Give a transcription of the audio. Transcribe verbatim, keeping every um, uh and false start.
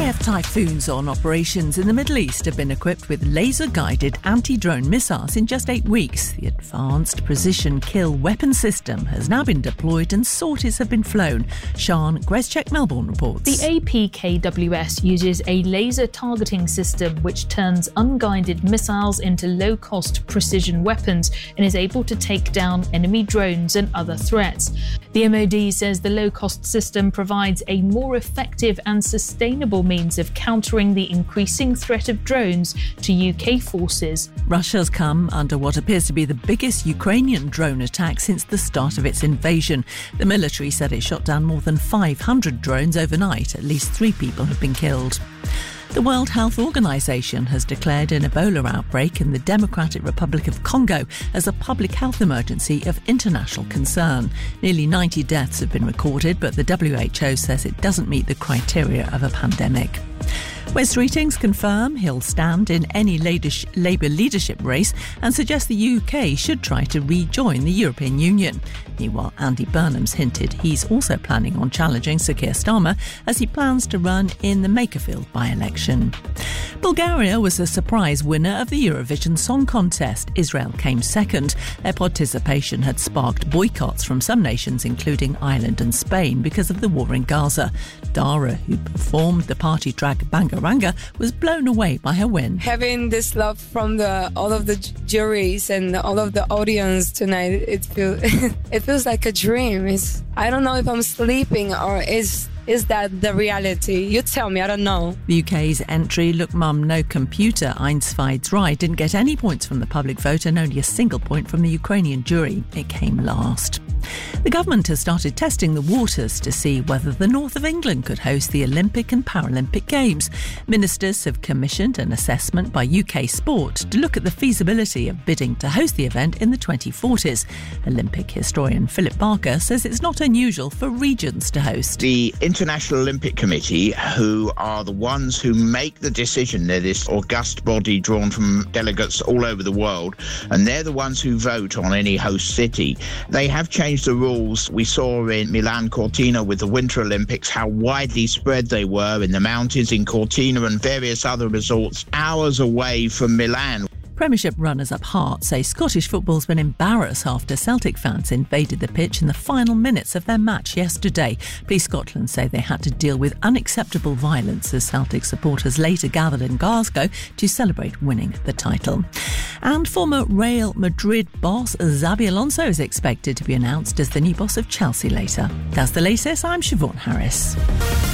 F Typhoons on operations in the Middle East have been equipped with laser-guided anti-drone missiles in just eight weeks. The Advanced Precision Kill Weapon System has now been deployed and sorties have been flown. Sian Grezchek, Melbourne reports. The A P K W S uses a laser targeting system which turns unguided missiles into low-cost precision weapons and is able to take down enemy drones and other threats. The M O D says the low-cost system provides a more effective and sustainable means of countering the increasing threat of drones to U K forces. Russia's come under what appears to be the biggest Ukrainian drone attack since the start of its invasion. The military said it shot down more than five hundred drones overnight. At least three people have been killed. The World Health Organization has declared an Ebola outbreak in the Democratic Republic of Congo as a public health emergency of international concern. Nearly ninety deaths have been recorded, but the W H O says it doesn't meet the criteria of a pandemic. Wes Streetings confirm he'll stand in any Labour leadership race and suggest the U K should try to rejoin the European Union. Meanwhile, Andy Burnham's hinted he's also planning on challenging Sir Keir Starmer as he plans to run in the Makerfield by-election. Bulgaria was a surprise winner of the Eurovision Song Contest. Israel came second. Their participation had sparked boycotts from some nations, including Ireland and Spain, because of the war in Gaza. Dara, who performed the party track Bangaranga, was blown away by her win. Having this love from the all of the juries and all of the audience tonight, it feels it feels like a dream. It's, I don't know if I'm sleeping or is is that the reality? You tell me, I don't know. The U K's entry, Look Mum, No Computer, Eins, zwei, drei, didn't get any points from the public vote and only a single point from the Ukrainian jury. It came last. The government has started testing the waters to see whether the north of England could host the Olympic and Paralympic Games. Ministers have commissioned an assessment by U K Sport to look at the feasibility of bidding to host the event in the twenty forties. Olympic historian Philip Barker says it's not unusual for regions to host. The International Olympic Committee, who are the ones who make the decision, they're this august body drawn from delegates all over the world, and they're the ones who vote on any host city. They have changed the rules. We saw in Milan Cortina with the Winter Olympics how widely spread they were in the mountains in Cortina and various other resorts hours away from Milan. Premiership runners-up Hearts say Scottish football's been embarrassed after Celtic fans invaded the pitch in the final minutes of their match yesterday. Police Scotland say they had to deal with unacceptable violence as Celtic supporters later gathered in Glasgow to celebrate winning the title. And former Real Madrid boss Xabi Alonso is expected to be announced as the new boss of Chelsea later. That's the latest. I'm Siobhan Harris.